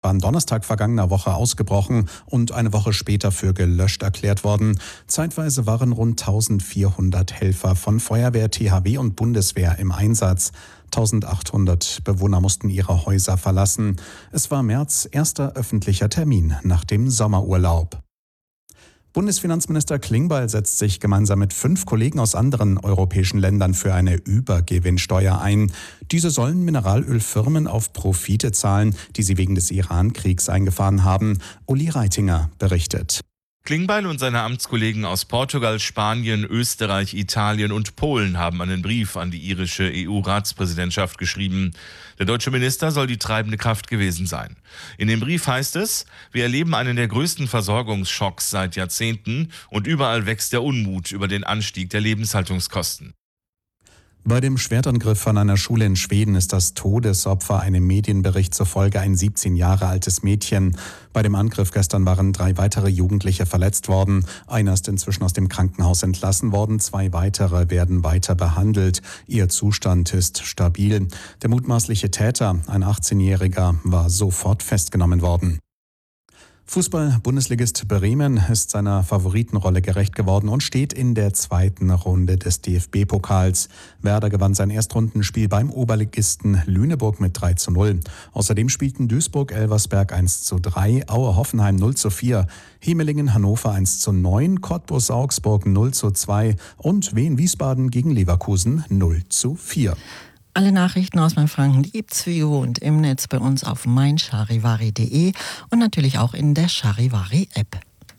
war am Donnerstag vergangener Woche ausgebrochen und eine Woche später für gelöscht erklärt worden. Zeitweise waren rund 1400 Helfer von Feuerwehr, THW und Bundeswehr im Einsatz. 1800 Bewohner mussten ihre Häuser verlassen. Es war März, erster öffentlicher Termin nach dem Sommerurlaub. Bundesfinanzminister Klingbeil setzt sich gemeinsam mit 5 Kollegen aus anderen europäischen Ländern für eine Übergewinnsteuer ein. Diese sollen Mineralölfirmen auf Profite zahlen, die sie wegen des Iran-Kriegs eingefahren haben. Uli Reitinger berichtet. Klingbeil und seine Amtskollegen aus Portugal, Spanien, Österreich, Italien und Polen haben einen Brief an die irische EU-Ratspräsidentschaft geschrieben. Der deutsche Minister soll die treibende Kraft gewesen sein. In dem Brief heißt es: Wir erleben einen der größten Versorgungsschocks seit Jahrzehnten und überall wächst der Unmut über den Anstieg der Lebenshaltungskosten. Bei dem Schwertangriff an einer Schule in Schweden ist das Todesopfer einem Medienbericht zufolge ein 17 Jahre altes Mädchen. Bei dem Angriff gestern waren 3 weitere Jugendliche verletzt worden. Einer ist inzwischen aus dem Krankenhaus entlassen worden. 2 weitere werden weiter behandelt. Ihr Zustand ist stabil. Der mutmaßliche Täter, ein 18-Jähriger, war sofort festgenommen worden. Fußball-Bundesligist Bremen ist seiner Favoritenrolle gerecht geworden und steht in der 2. Runde des DFB-Pokals. Werder gewann sein Erstrundenspiel beim Oberligisten Lüneburg mit 3:0. Außerdem spielten Duisburg-Elversberg 1:3, Aue-Hoffenheim 0:4, Hemelingen-Hannover 1:9, Cottbus-Augsburg 0:2 und Wien-Wiesbaden gegen Leverkusen 0:4. Alle Nachrichten aus Mainfranken gibt's wie gewohnt im Netz bei uns auf meincharivari.de und natürlich auch in der Charivari-App.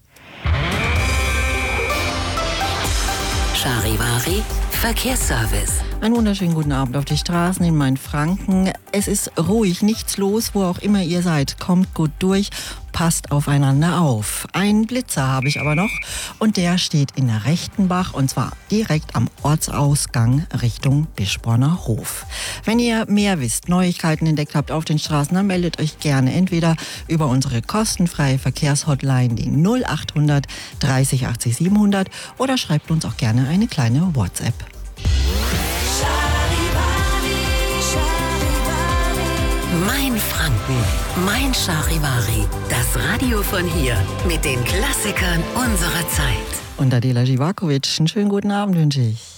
Charivari Verkehrsservice. Einen wunderschönen guten Abend auf die Straßen in Mainfranken. Es ist ruhig, nichts los, wo auch immer ihr seid. Kommt gut durch, passt aufeinander auf. Einen Blitzer habe ich aber noch und der steht in der Rechtenbach und zwar direkt am Ortsausgang Richtung Bischbronner Hof. Wenn ihr mehr wisst, Neuigkeiten entdeckt habt auf den Straßen, dann meldet euch gerne entweder über unsere kostenfreie Verkehrshotline, die 0800 30 80 700 oder schreibt uns auch gerne eine kleine WhatsApp. Mein Franken, mein Charivari, das Radio von hier mit den Klassikern unserer Zeit. Und Adela Živaković, einen schönen guten Abend wünsche ich.